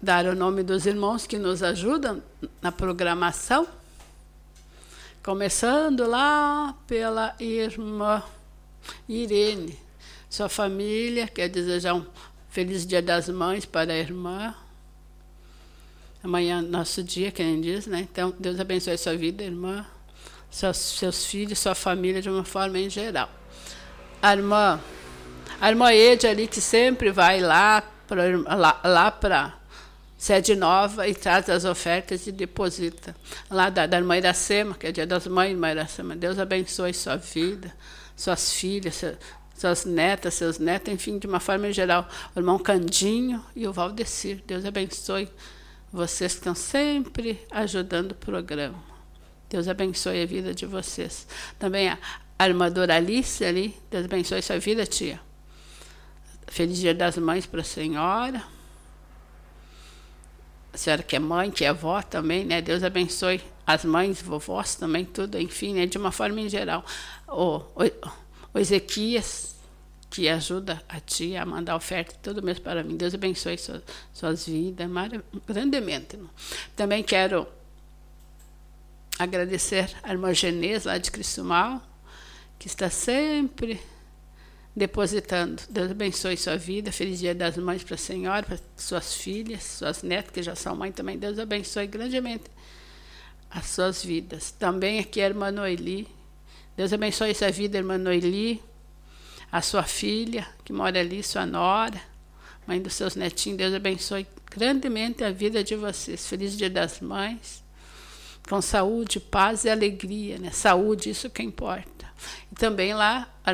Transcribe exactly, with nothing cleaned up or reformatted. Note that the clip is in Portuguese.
dar o nome dos irmãos que nos ajudam na programação. Começando lá pela irmã Irene. Sua família, quer desejar um feliz Dia das Mães para a irmã. Amanhã é nosso dia, quem diz, né? Então, Deus abençoe a sua vida, irmã, seus, seus filhos, sua família, de uma forma em geral. A irmã, a irmã Ede ali, que sempre vai lá para lá, lá para Sede Nova e traz as ofertas e deposita. Lá da, da irmã Iracema, que é Dia das Mães, irmã Iracema. Deus abençoe sua vida, suas filhas, seu, suas netas, seus netos, enfim, de uma forma em geral. O irmão Candinho e o Valdecir. Deus abençoe vocês que estão sempre ajudando o programa. Deus abençoe a vida de vocês. Também a, a irmã Doralice ali. Deus abençoe sua vida, tia. Feliz Dia das Mães para a senhora. A senhora que é mãe, que é avó também, né? Deus abençoe as mães, vovós também, tudo, enfim, né? De uma forma em geral. O, o, o Ezequias, que ajuda a tia a mandar oferta todo mês para mim. Deus abençoe suas, suas vidas grandemente. Irmão. Também quero agradecer a irmã Genês, lá de Cristumal, que está sempre depositando. Deus abençoe sua vida. Feliz Dia das Mães para a senhora, para suas filhas, suas netas, que já são mãe também. Deus abençoe grandemente as suas vidas. Também aqui a irmã Noeli. Deus abençoe sua vida, irmã Noeli. A sua filha, que mora ali, sua nora, mãe dos seus netinhos. Deus abençoe grandemente a vida de vocês. Feliz Dia das Mães. Com saúde, paz e alegria, né? Saúde, isso que importa. E também lá, a